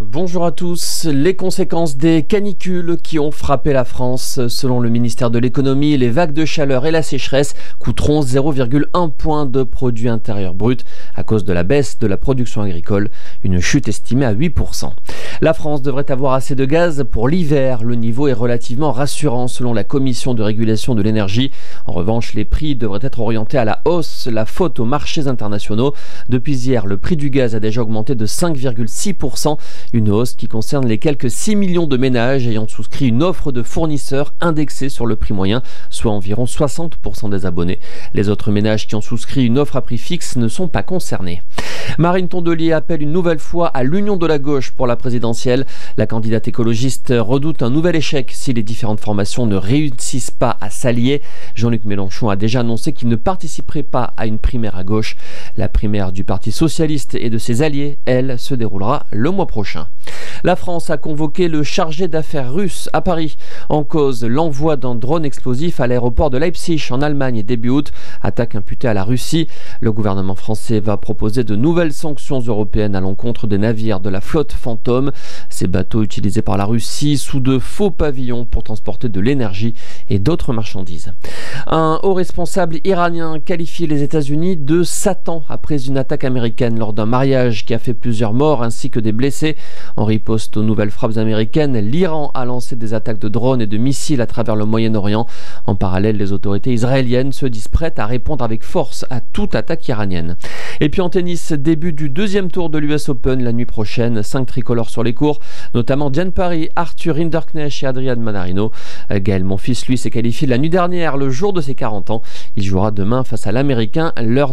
Bonjour à tous. Les conséquences des canicules qui ont frappé la France. Selon le ministère de l'économie, les vagues de chaleur et la sécheresse coûteront 0,1 point de produit intérieur brut à cause de la baisse de la production agricole, une chute estimée à 8%. La France devrait avoir assez de gaz pour l'hiver. Le niveau est relativement rassurant selon la Commission de régulation de l'énergie. En revanche, les prix devraient être orientés à la hausse, la faute aux marchés internationaux. Depuis hier, le prix du gaz a déjà augmenté de 5,6%. Une hausse qui concerne les quelques 6 millions de ménages ayant souscrit une offre de fournisseurs indexée sur le prix moyen, soit environ 60% des abonnés. Les autres ménages qui ont souscrit une offre à prix fixe ne sont pas concernés. Marine Tondelier appelle une nouvelle fois à l'union de la gauche pour la présidentielle. La candidate écologiste redoute un nouvel échec si les différentes formations ne réussissent pas à s'allier. Jean-Luc Mélenchon a déjà annoncé qu'il ne participerait pas à une primaire à gauche. La primaire du Parti socialiste et de ses alliés, elle, se déroulera le mois prochain. La France a convoqué le chargé d'affaires russe à Paris. En cause, l'envoi d'un drone explosif à l'aéroport de Leipzig en Allemagne début août, attaque imputée à la Russie. Le gouvernement français va proposer de nouvelles sanctions européennes à l'encontre des navires de la flotte Fantôme. Ces bateaux utilisés par la Russie sous de faux pavillons pour transporter de l'énergie et d'autres marchandises. Un haut responsable iranien qualifie les États-Unis de Satan après une attaque américaine lors d'un mariage qui a fait plusieurs morts ainsi que des blessés. En riposte aux nouvelles frappes américaines, l'Iran a lancé des attaques de drones et de missiles à travers le Moyen-Orient. En parallèle, les autorités israéliennes se disent prêtes à répondre avec force à toute attaque iranienne. Et puis en tennis, début du deuxième tour de l'US Open la nuit prochaine. 5 tricolores sur les cours, notamment Diane Parry, Arthur Rinderknecht et Adrian Manarino. Gaël Monfils, lui, s'est qualifié la nuit dernière, le jour de ses 40 ans. Il jouera demain face à l'Américain. L'heure